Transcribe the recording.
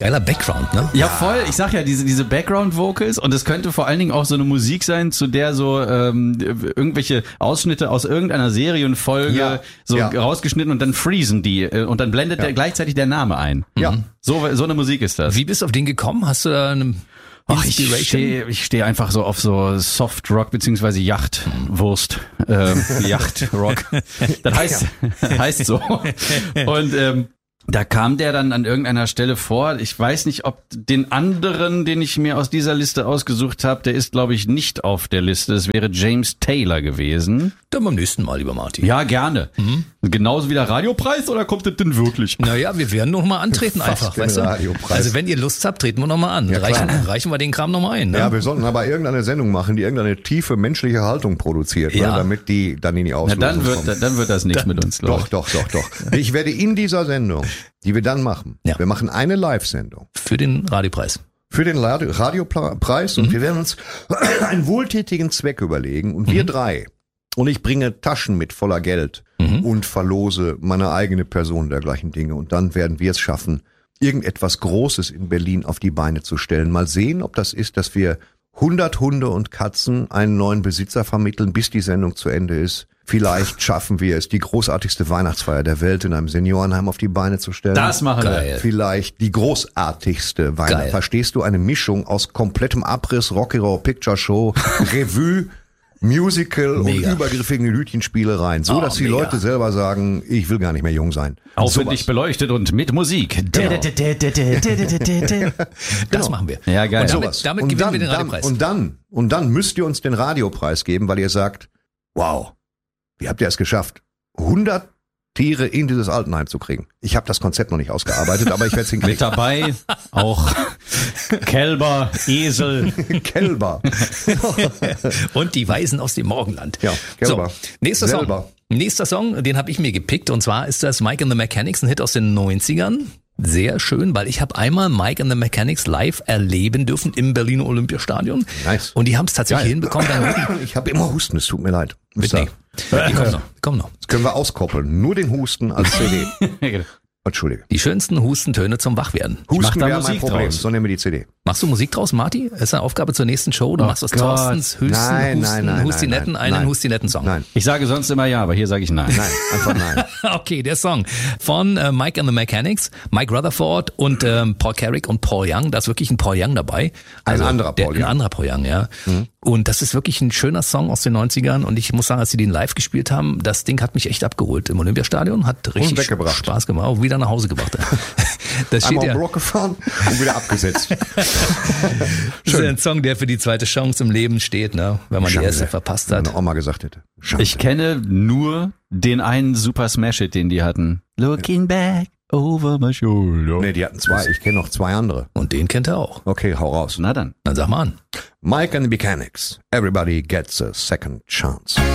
Geiler Background, ne? Ja, voll. Ich sag ja, diese Background-Vocals, und es könnte vor allen Dingen auch so eine Musik sein, zu der so irgendwelche Ausschnitte aus irgendeiner Serienfolge rausgeschnitten, und dann freezen die und dann blendet gleichzeitig der Name ein. Ja. So eine Musik ist das. Wie bist du auf den gekommen? Hast du da eine Inspiration? Ich stehe einfach so auf so Soft-Rock beziehungsweise Yachtwurst. Yachtrock. Das heißt so. Und da kam der dann an irgendeiner Stelle vor. Ich weiß nicht, ob den anderen, den ich mir aus dieser Liste ausgesucht habe, der ist, glaube ich, nicht auf der Liste. Es wäre James Taylor gewesen. Dann beim nächsten Mal, lieber Martin. Ja, gerne. Genauso wie der Radiopreis, oder kommt das denn wirklich? Naja, wir werden noch mal antreten einfach, weißt du? Radiopreis. Also wenn ihr Lust habt, treten wir noch mal an. Ja, reichen wir den Kram noch mal ein. Ne? Ja, wir sollten aber irgendeine Sendung machen, die irgendeine tiefe menschliche Haltung produziert, ne, damit die dann in die Auslosung kommt. Dann wird das nichts mit uns, glaube ich. Doch. Ich werde in dieser Sendung, die wir dann machen, wir machen eine Live-Sendung. Für den Radiopreis. Für den Radiopreis, und wir werden uns einen wohltätigen Zweck überlegen, und wir drei. Und ich bringe Taschen mit voller Geld und verlose meine eigene Person dergleichen Dinge. Und dann werden wir es schaffen, irgendetwas Großes in Berlin auf die Beine zu stellen. Mal sehen, ob das ist, dass wir 100 Hunde und Katzen einen neuen Besitzer vermitteln, bis die Sendung zu Ende ist. Vielleicht schaffen wir es, die großartigste Weihnachtsfeier der Welt in einem Seniorenheim auf die Beine zu stellen. Das machen wir. Vielleicht die großartigste Weihnacht. Verstehst du? Eine Mischung aus komplettem Abriss, Rocky Horror Picture Show, Revue, Musical und übergriffigen Hütchenspielereien, so dass die Leute selber sagen, ich will gar nicht mehr jung sein. Aufwendig beleuchtet und mit Musik. Genau. Das machen wir. Ja, geil. Und damit gewinnen wir den Radiopreis. Und dann müsst ihr uns den Radiopreis geben, weil ihr sagt, wow, wie habt ihr es geschafft, 100 Tiere in dieses Altenheim zu kriegen? Ich habe das Konzept noch nicht ausgearbeitet, aber ich werde es hinkriegen. Mit dabei auch Kälber, Esel. Kälber. Und die Weisen aus dem Morgenland. Ja, Kälber. So, nächster Song, den habe ich mir gepickt, und zwar ist das Mike and the Mechanics, ein Hit aus den 90ern. Sehr schön, weil ich habe einmal Mike and the Mechanics live erleben dürfen im Berliner Olympiastadion. Nice. Und die haben es tatsächlich hinbekommen. Ich habe immer Husten, es tut mir leid. Die kommen noch. Das können wir auskoppeln. Nur den Husten als CD. Entschuldige. Die schönsten Hustentöne zum Wachwerden. Husten wäre mein Musik Problem, draus. so nehmen wir die CD. Machst du Musik draus, Marty? Das ist eine Aufgabe zur nächsten Show. Du machst aus Thorstens Hustinetten einen Hustinetten-Song. Nein. Ich sage sonst immer ja, aber hier sage ich nein. Nein, einfach nein. Okay, der Song von Mike and the Mechanics, Mike Rutherford und Paul Carrick und Paul Young. Da ist wirklich ein Paul Young dabei. Ein anderer Paul Young, ja. Und das ist wirklich ein schöner Song aus den 90ern. Und ich muss sagen, als sie den live gespielt haben, das Ding hat mich echt abgeholt im Olympiastadion. Hat richtig Spaß gemacht. Auch wieder nach Hause gebracht. Das steht einmal am Block gefahren und wieder abgesetzt. Das ist ein Song, der für die zweite Chance im Leben steht, ne? Wenn man die erste verpasst hat. Meine Oma gesagt hätte. Ich kenne nur den einen Super Smash-Hit, den die hatten. Looking back over my shoulder. Nee, die hatten zwei. Ich kenne noch zwei andere. Und den kennt er auch. Okay, hau raus. Na dann. Dann sag mal an. Mike and the Mechanics. Everybody gets a second chance.